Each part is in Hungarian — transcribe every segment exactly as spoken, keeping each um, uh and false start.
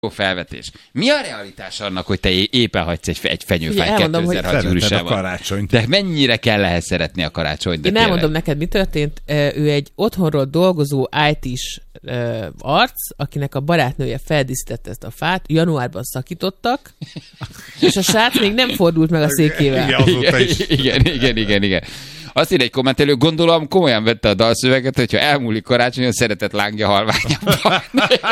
Jó felvetés. Mi a realitás annak, hogy te éppen hagysz egy, egy fenyőfáj kétezer-hat júliusában? De mennyire kell ehhez szeretni a karácsonyt? De Én elmondom neked, mi történt. Ő egy otthonról dolgozó í té-s uh, arc, akinek a barátnője feldíszítette ezt a fát, januárban szakítottak, és a srác még nem fordult meg a székével. Igen, igen, igen, igen, igen. Azt ír egy kommentelő, gondolom komolyan vette a dalszöveget, hogyha elmúlik karácsonyon, szeretet lángja halványabban.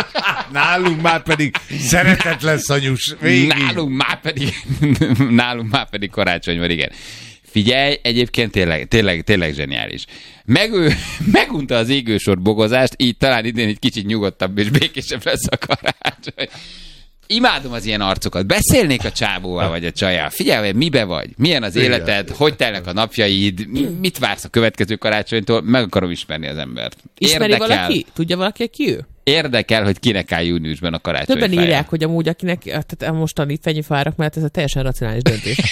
Nálunk már pedig szeretet lesz anyus. Végig. Nálunk már pedig, nálunk már pedig karácsony van, igen. Figyelj, egyébként tényleg, tényleg, tényleg zseniális. Meg ő, megunta az égősor bogozást, így talán idén egy kicsit nyugodtabb és békésebb lesz a karácsony. Imádom az ilyen arcokat. Beszélnék a csávóval vagy a csajjal. Figyelj, hogy mibe vagy, milyen az életed, igen, hogy telnek a napjaid, mit vársz a következő karácsonytól, meg akarom ismerni az embert. Ismeri Érdekel. Valaki? Tudja valaki, ki ő? Érdekel, hogy kinek áll júniusban a karácsony. Többen írják, hogy amúgy akinek, tehát a mostani fenyőfárak mellett ez a teljesen racionális döntés.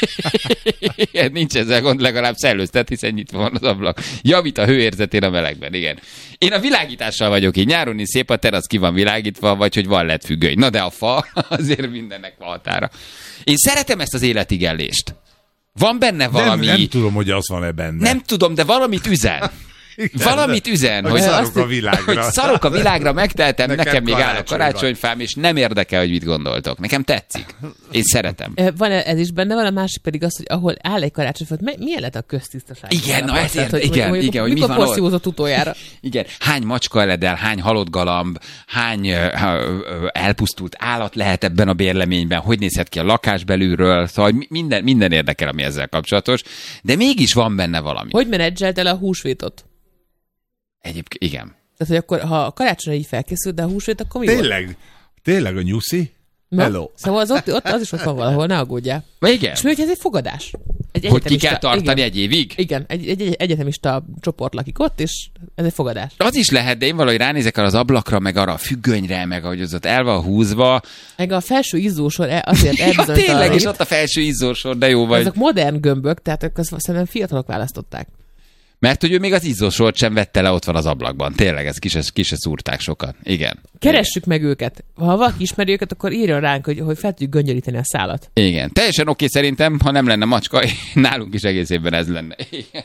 Igen, nincs ezzel gond, legalább szellőztet, hiszen nyitva van az ablak. Javít a hőérzetén a melegben, igen. Én a világítással vagyok így. Nyáron is szép a terasz, ki van világítva, vagy hogy van lett függöny. Na de a fa azért mindennek van határa. Én szeretem ezt az életigellést. Van benne valami... Nem, nem tudom, hogy az van-e benne. Nem tudom, de valamit üzen. Igen, valamit üzen, hogy, hogy szarok a világra. Hogy szarok a világra, megteltem, nekem, nekem még áll a karácsonyfám, és nem érdekel, hogy mit gondoltok. Nekem tetszik. Én szeretem. Van ez is benne, van a másik pedig az, hogy ahol áll egy karácsonyfa, milyen lett a köztisztaság? Igen, na ezért, hogy, igen, hogy, igen, hogy mi van porszívózott utoljára? Igen, hány macska eledel, hány halott galamb, hány elpusztult állat lehet ebben a bérleményben, hogy nézhet ki a lakás belülről, szóval minden, minden érdekel, ami ezzel kapcsolatos, de mégis van benne valami. Hogy menedzselt el a húsvétot? Egyébként igen. Tehát, hogy akkor, ha a karácsonyra így felkészült, de a húsvét, akkor mi Tényleg? volt? Tényleg a nyuszi? No. Hello. Szóval az, ott, ott, az is ott van valahol, ne aggódjál. Igen. És mi, hogy ez egy fogadás? Egy hogy ki kell tartani igen, egy évig? Igen, egy, egy, egy egyetemista csoport lakik ott, és ez egy fogadás. Az is lehet, de én valahogy ránézek arra az ablakra, meg arra a függönyre, meg ahogy az ott el van húzva. Meg a felső izzósor azért elbizonytalan. Ja, tényleg, és ott a felső izzósor, de jó vagy. Azok modern gömbök, tehát azt szerintem fiatalok választották. Mert hogy ő még az izzósort sem vette le, ott van az ablakban. Tényleg, ez ki se, ki se szúrták sokan. Igen. Keressük Igen. meg őket. Ha valaki ismeri őket, akkor írjon ránk, hogy, hogy fel tudjuk göngyölíteni a szálat. Igen. Teljesen oké szerintem, ha nem lenne macska, nálunk is egész évben ez lenne. Igen.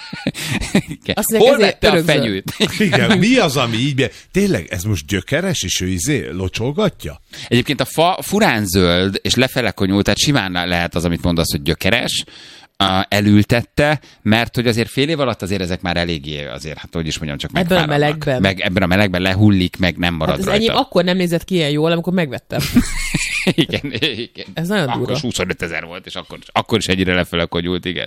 Igen. Hol vette a fenyőt? Igen. Mi az, ami így... Tényleg, ez most gyökeres, és ő izé locsolgatja? Egyébként a fa furán zöld, és lefele konyult, tehát simán lehet az, amit mondasz, hogy gyökeres, elültette, mert hogy azért fél év alatt azért ezek már eléggé azért, hát hogy is mondjam, csak ebben a melegben. Meg ebben a melegben lehullik, meg nem marad hát rajta. Enyém akkor nem nézett ki ilyen jól, amikor megvettem. igen, igen. Ez nagyon durva. Akkor huszonöt ezer volt, és akkor, akkor is egyre lefele konyult, igen.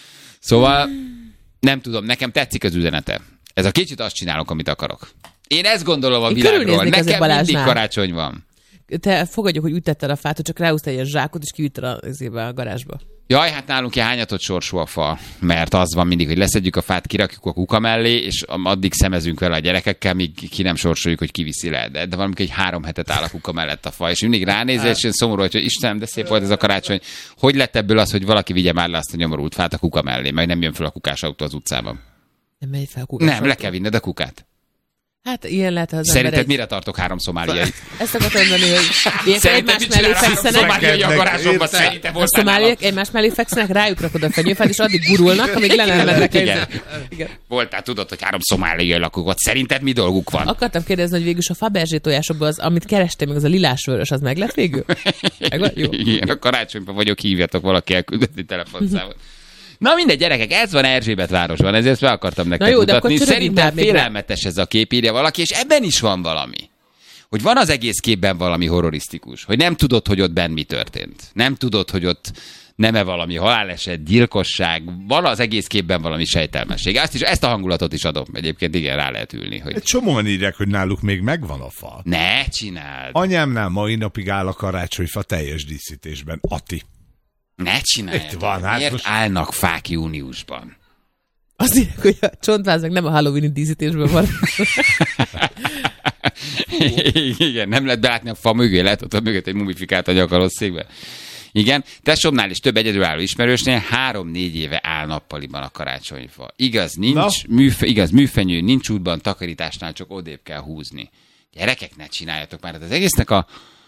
Szóval nem tudom, nekem tetszik az üzenete. Ez a kicsit azt csinálok, amit akarok. Én ezt gondolom a Én világról. Nekem mindig karácsony van. Te fogadjuk, hogy ütetted a fát, hogy csak ráhúztál egy zsákot, és kivitted a, a garázsba. Jaj, hát nálunk ilyen hányatott sorsú a fa, mert az van mindig, hogy leszedjük a fát, kirakjuk a kuka mellé, és addig szemezünk vele a gyerekekkel, míg ki nem sorsoljuk, hogy kiviszi le. De, de valamikor egy három hetet áll a kuka mellett a fa, és mindig ránéz, és én szomorú, hogy Istenem, de szép volt ez a karácsony. Hogy lett ebből az, hogy valaki vigye már le azt a nyomorult fát a kuka mellé, majd nem jön fel a kukás autó az utcában? Nem megy fel a kukás Nem, autó. le kell vinned a kukát. Hát ilyen lehet az Szerinted egy... mire tartok három szomáliait? Ezt akartam mondani, hogy ilyenkor egymás mellé fekszenek. Szomáliai a garázsomban szerintem volt. A szomáliak egymás mellé fekszenek, rájuk rakod a fenyőfát, és addig gurulnak, amíg le nem mennek. Igen. Igen. Voltál, tudod, hogy három szomáliai lakók ott. Szerinted mi dolguk van? Akartam kérdezni, hogy végül a Fabergé tojásokban az, amit kerestem, még az a lilás-vörös, az meg lett végül? Jó. Igen, a karácsonyban vagyok, hívjatok valaki elküldött telefonszámot. Na mindegy, gyerekek, ez van Erzsébetvárosban, ezért fel akartam nektek jó, mutatni. Szerintem félelmetes ez a kép, írja valaki, és ebben is van valami. Hogy van az egész képben valami horrorisztikus. Hogy nem tudod, hogy ott benn mi történt. Nem tudod, hogy ott nem-e valami haláleset, gyilkosság. Van az egész képben valami sejtelmesség. Ezt, is, ezt a hangulatot is adom. Egyébként igen, rá lehet ülni. Hogy... Egy csomóan írják, hogy náluk még megvan a fa. Ne csináld. Anyámnál mai napig áll a karácsonyfa teljes díszítésben. Ati. Ne csináljátok. Hát miért most... állnak fák júniusban? Azt írják, hogy a csontváz meg nem a Halloween-i díszítésben van. Igen, nem lehet belátni a fa mögé, lehet ott a mögött egy mumifikált a nyakarosszékben. Igen, tesómnál is több egyedülálló ismerősnél három-négy éve áll nappaliban a karácsonyfa. Igaz, nincs, műfe, igaz, műfenyő, nincs útban, takarításnál csak odébb kell húzni. Gyerekek, ne csináljatok már, az egésznek a